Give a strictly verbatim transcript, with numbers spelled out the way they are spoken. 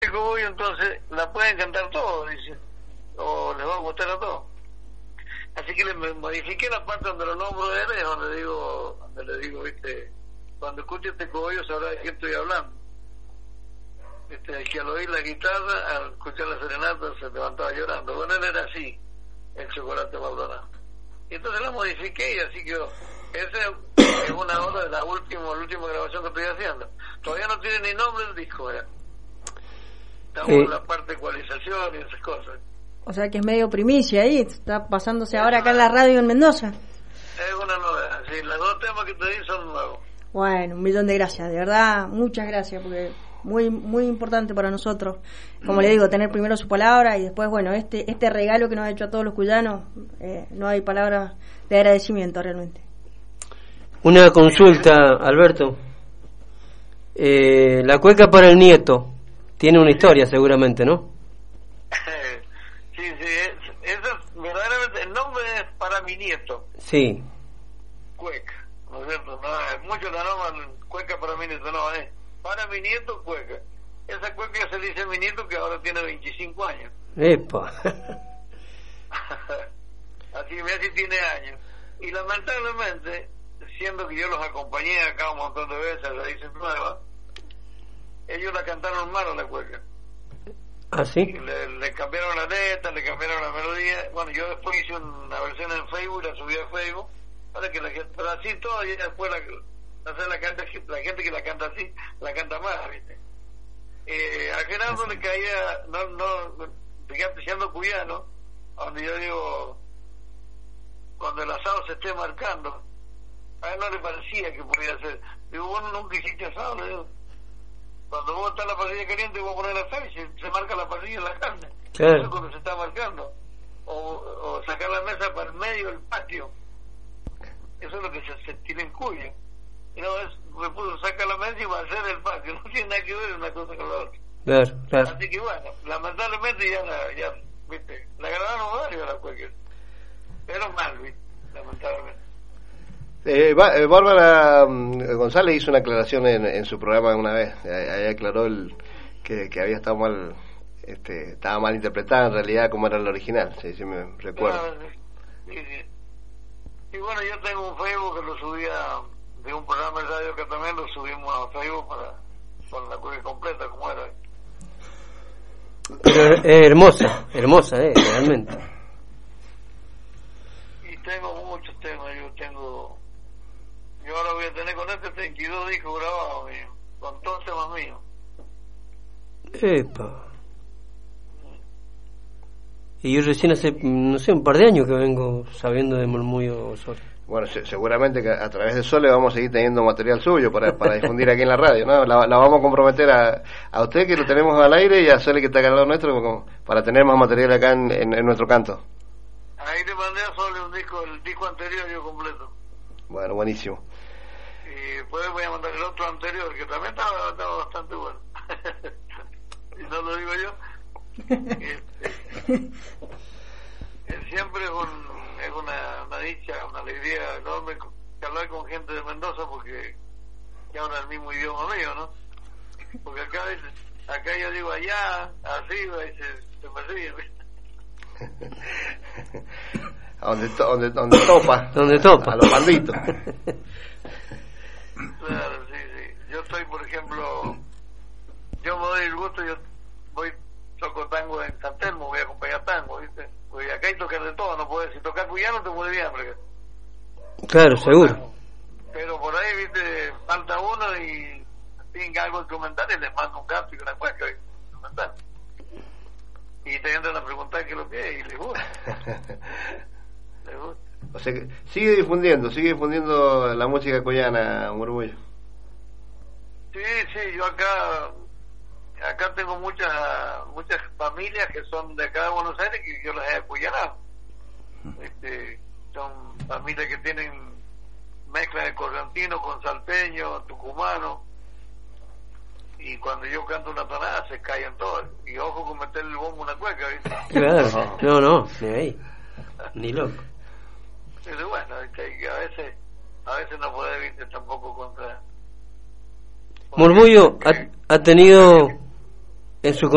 Cogollo, entonces la pueden cantar todos, dice, o les va a gustar a todos. Así que le modifiqué la parte donde lo nombro de él, es donde digo, donde le digo, viste, cuando escuche este cogollo sabrá de qué estoy hablando. Viste, que al oír la guitarra, al escuchar la serenata, se levantaba llorando. Bueno, él era así, el Chocolate Maldonado. Y entonces la modifiqué y así quedó. Esa es una hora de la última, la última grabación que estoy haciendo. Todavía no tiene ni nombre el disco, ¿eh? Estamos eh. en la parte de ecualización y esas cosas. O sea que es medio primicia ahí, está pasándose ahora acá en la radio en Mendoza. Es una novedad, sí, los dos temas que te di son nuevos. Bueno, un millón de gracias, de verdad, muchas gracias, porque muy muy importante para nosotros, como mm. le digo, tener primero su palabra y después, bueno, este este regalo que nos ha hecho a todos los cuyanos, eh, no hay palabras de agradecimiento realmente. Una consulta, Alberto. Eh, la cueca para el nieto tiene una historia seguramente, ¿no? Sí, sí, es, eso es verdaderamente, el nombre es para mi nieto. Sí. Cueca, ¿no es cierto? No, muchos la nombran cueca para mi nieto, no, es para mi nieto cueca. Esa cueca se le dice a mi nieto que ahora tiene veinticinco años. ¡Epa! Así me hace tiene años. Y lamentablemente, siendo que yo los acompañé acá un montón de veces a Raíces Nuevas, ellos la cantaron mal a la cueca. ¿Ah, sí? Le, le cambiaron la letra, le cambiaron la melodía. Bueno, yo después hice una versión en Facebook, la subí a Facebook, para que la gente, pero así todo, y después la, la, la, canta, la gente que la canta así, la canta más, ¿viste? Eh, a Gerardo le caía, no, no, fíjate, siendo cuyano, donde yo digo, cuando el asado se esté marcando, a él no le parecía que podía ser. Digo, vos nunca hiciste asado, le digo. Cuando vos estás en la parrilla caliente, vos poner la sal y se, se marca la parrilla en la carne. Claro. Eso es cuando se está marcando. O, o sacar la mesa para el medio del patio. Eso es lo que se, se tiene en Cuyo. Y no, es, me puso, saca la mesa y va a hacer el patio. No tiene nada que ver una cosa con la otra. Claro, claro. Así que bueno, lamentablemente ya la, ya, viste, la grabaron varios a la cualquier. Pero mal, viste, lamentablemente. Eh, eh, Bárbara um, González hizo una aclaración en, en su programa una vez. Ahí aclaró el, que, que había estado mal, este, estaba mal interpretada en realidad como era el original, sí, sí me recuerdo. Ah, sí, sí. Y bueno, yo tengo un Facebook que lo subía de un programa de radio que también lo subimos a Facebook para con la cueca completa como era. Pero es hermosa, hermosa, eh, realmente. Y tengo muchos temas, yo tengo. Yo ahora voy a tener con este treinta y dos discos grabados, mío, con todos temas míos. Epa. Y yo recién hace, no sé, un par de años que vengo sabiendo de Murmullo Sole. Bueno, se, seguramente que a través de Sole vamos a seguir teniendo material suyo para, para difundir aquí en la radio, ¿no? La, la vamos a comprometer a, a usted que lo tenemos al aire y a Sole que está acá al lado nuestro como, para tener más material acá en, en, en nuestro canto. Ahí le mandé a Sole un disco, el disco anterior yo completo. Bueno, buenísimo. Y después voy a mandar el otro anterior, que también estaba, estaba bastante bueno. Y no lo digo yo. Este, siempre es, un, es una, una dicha, una alegría enorme hablar con gente de Mendoza porque que habla el mismo idioma mío, ¿no? Porque acá acá yo digo allá, arriba, y se, se me ríe, ¿viste? A donde, to, donde, donde topa. Donde topa. A los banditos. Claro, sí, sí. Yo estoy, por ejemplo, yo me doy el gusto, yo voy, toco tango en San Telmo, voy a acompañar tango, ¿viste? Porque acá hay tocar de todo, no puedes, si tocar cuyano te mueres bien, porque... Claro, seguro. Pero por ahí, ¿viste? Falta uno y tienen algo que comentar y les mando un gato y una cueca y comentar. Y te entran a preguntar qué es lo que es y les gusta. Les gusta. O sea que sigue difundiendo, sigue difundiendo la música cuyana, Murmullo. Sí, sí, yo acá acá tengo muchas muchas familias que son de acá de Buenos Aires que yo las he acuyanado. Este, son familias que tienen mezcla de correntino con salteño, tucumano, y cuando yo canto una tonada se callan todos. Y ojo con meterle el bombo a una cueca, ¿viste? Claro, no, no, ni ahí, ni loco. Pero bueno, que a veces a veces no puede viste tampoco contra... Murmullo ha, ha tenido en su